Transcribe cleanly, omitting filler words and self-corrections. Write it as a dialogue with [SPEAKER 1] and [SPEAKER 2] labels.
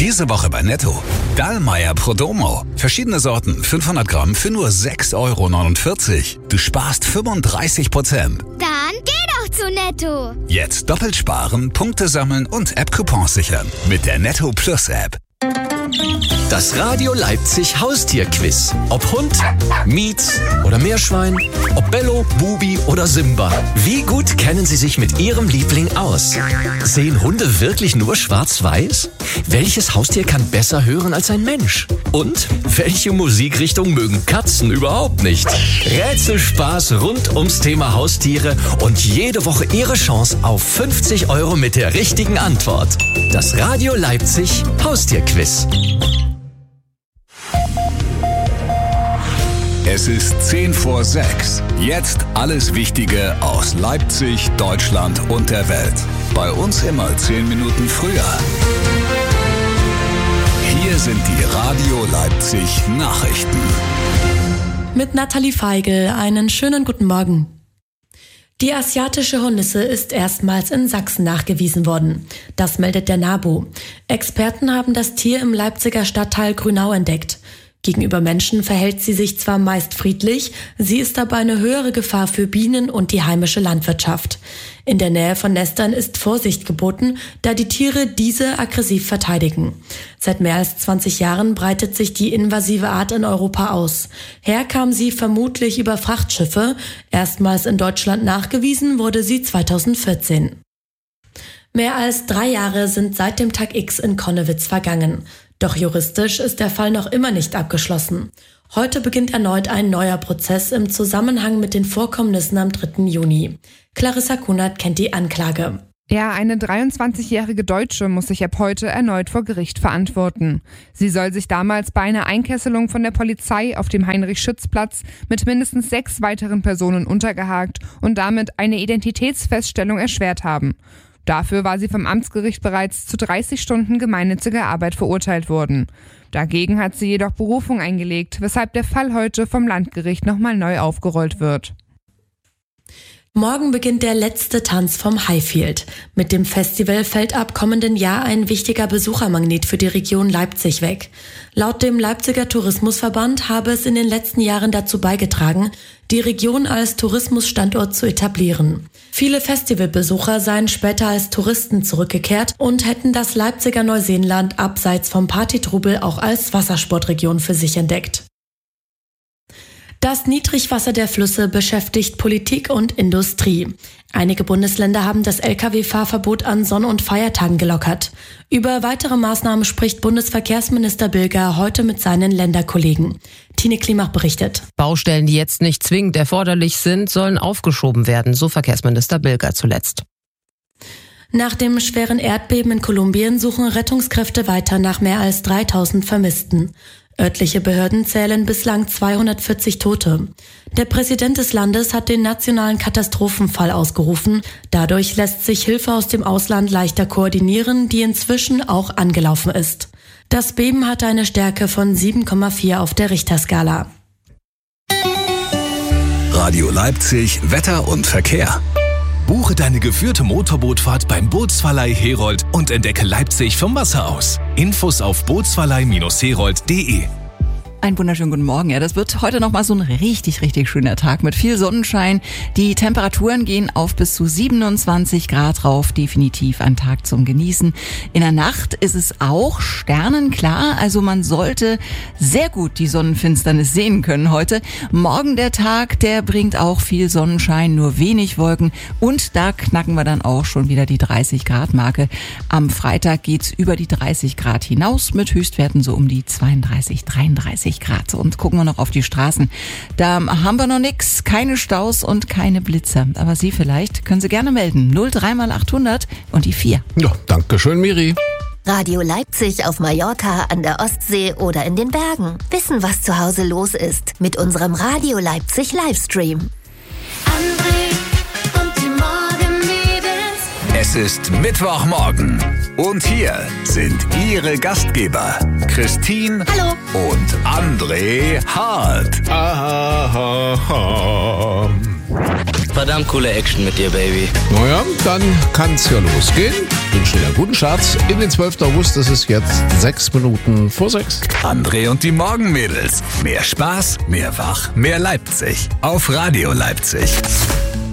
[SPEAKER 1] Diese Woche bei Netto. Dallmayr Prodomo. Verschiedene Sorten, 500 Gramm für nur 6,49 €. Du sparst 35%.
[SPEAKER 2] Dann geh doch zu Netto.
[SPEAKER 1] Jetzt doppelt sparen, Punkte sammeln und App-Coupons sichern. Mit der Netto Plus App.
[SPEAKER 3] Das Radio Leipzig Haustierquiz. Ob Hund, Mietz oder Meerschwein, ob Bello, Bubi oder Simba. Wie gut kennen Sie sich mit Ihrem Liebling aus? Sehen Hunde wirklich nur schwarz-weiß? Welches Haustier kann besser hören als ein Mensch? Und welche Musikrichtung mögen Katzen überhaupt nicht? Rätselspaß rund ums Thema Haustiere und jede Woche Ihre Chance auf 50 € mit der richtigen Antwort. Das Radio Leipzig Haustierquiz.
[SPEAKER 1] Es ist 5:10. Jetzt alles Wichtige aus Leipzig, Deutschland und der Welt. Bei uns immer 10 Minuten früher. Hier sind die Radio Leipzig Nachrichten.
[SPEAKER 4] Mit Nathalie Feigl einen schönen guten Morgen. Die asiatische Hornisse ist erstmals in Sachsen nachgewiesen worden. Das meldet der NABU. Experten haben das Tier im Leipziger Stadtteil Grünau entdeckt. Gegenüber Menschen verhält sie sich zwar meist friedlich, sie ist aber eine höhere Gefahr für Bienen und die heimische Landwirtschaft. In der Nähe von Nestern ist Vorsicht geboten, da die Tiere diese aggressiv verteidigen. Seit mehr als 20 Jahren breitet sich die invasive Art in Europa aus. Herkam sie vermutlich über Frachtschiffe. Erstmals in Deutschland nachgewiesen wurde sie 2014. Mehr als 3 Jahre sind seit dem Tag X in Connewitz vergangen. Doch juristisch ist der Fall noch immer nicht abgeschlossen. Heute beginnt erneut ein neuer Prozess im Zusammenhang mit den Vorkommnissen am 3. Juni. Clarissa Kunert kennt die Anklage.
[SPEAKER 5] Ja, eine 23-jährige Deutsche muss sich ab heute erneut vor Gericht verantworten. Sie soll sich damals bei einer Einkesselung von der Polizei auf dem Heinrich-Schütz-Platz mit mindestens 6 weiteren Personen untergehakt und damit eine Identitätsfeststellung erschwert haben. Dafür war sie vom Amtsgericht bereits zu 30 Stunden gemeinnütziger Arbeit verurteilt worden. Dagegen hat sie jedoch Berufung eingelegt, weshalb der Fall heute vom Landgericht nochmal neu aufgerollt wird.
[SPEAKER 4] Morgen beginnt der letzte Tanz vom Highfield. Mit dem Festival fällt ab kommenden Jahr ein wichtiger Besuchermagnet für die Region Leipzig weg. Laut dem Leipziger Tourismusverband habe es in den letzten Jahren dazu beigetragen, die Region als Tourismusstandort zu etablieren. Viele Festivalbesucher seien später als Touristen zurückgekehrt und hätten das Leipziger Neuseenland abseits vom Partytrubel auch als Wassersportregion für sich entdeckt. Das Niedrigwasser der Flüsse beschäftigt Politik und Industrie. Einige Bundesländer haben das Lkw-Fahrverbot an Sonn- und Feiertagen gelockert. Über weitere Maßnahmen spricht Bundesverkehrsminister Bilger heute mit seinen Länderkollegen. Tine Klimach berichtet.
[SPEAKER 6] Baustellen, die jetzt nicht zwingend erforderlich sind, sollen aufgeschoben werden, so Verkehrsminister Bilger zuletzt.
[SPEAKER 4] Nach dem schweren Erdbeben in Kolumbien suchen Rettungskräfte weiter nach mehr als 3000 Vermissten. Örtliche Behörden zählen bislang 240 Tote. Der Präsident des Landes hat den nationalen Katastrophenfall ausgerufen. Dadurch lässt sich Hilfe aus dem Ausland leichter koordinieren, die inzwischen auch angelaufen ist. Das Beben hatte eine Stärke von 7,4 auf der Richterskala.
[SPEAKER 1] Radio Leipzig, Wetter und Verkehr.
[SPEAKER 7] Buche deine geführte Motorbootfahrt beim Bootsverleih Herold und entdecke Leipzig vom Wasser aus. Infos auf bootsverleih-herold.de.
[SPEAKER 8] Einen wunderschönen guten Morgen. Ja, das wird heute nochmal so ein richtig, richtig schöner Tag mit viel Sonnenschein. Die Temperaturen gehen auf bis zu 27 Grad rauf. Definitiv ein Tag zum Genießen. In der Nacht ist es auch sternenklar. Also man sollte sehr gut die Sonnenfinsternis sehen können heute. Morgen der Tag, der bringt auch viel Sonnenschein, nur wenig Wolken. Und da knacken wir dann auch schon wieder die 30 Grad Marke. Am Freitag geht's über die 30 Grad hinaus mit Höchstwerten so um die 32, 33 Grad. Und gucken wir noch auf die Straßen. Da haben wir noch nix, keine Staus und keine Blitzer. Aber Sie vielleicht, können Sie gerne melden. 03 mal 800 und die 4.
[SPEAKER 9] Ja, danke schön, Miri.
[SPEAKER 10] Radio Leipzig auf Mallorca, an der Ostsee oder in den Bergen. Wissen, was zu Hause los ist mit unserem Radio Leipzig Livestream.
[SPEAKER 2] André und die Morgenmädels.
[SPEAKER 1] Es ist Mittwochmorgen und hier sind Ihre Gastgeber Christine
[SPEAKER 2] Hallo.
[SPEAKER 1] und André Hart.
[SPEAKER 11] Verdammt coole Action mit dir, Baby.
[SPEAKER 9] Naja, dann kann's ja losgehen. wünschen Ihnen einen guten Start in den 12. August. Es ist jetzt 6:06.
[SPEAKER 1] André und die Morgenmädels. Mehr Spaß, mehr Wach, mehr Leipzig. Auf Radio Leipzig.